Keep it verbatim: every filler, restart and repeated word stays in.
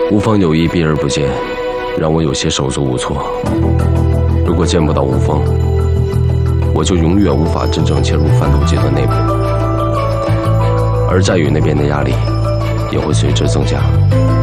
吴峰有意避而不见，让我有些手足无措。如果见不到吴峰，我就永远无法真正切入贩毒集团内部，而寨宇那边的压力也会随之增加。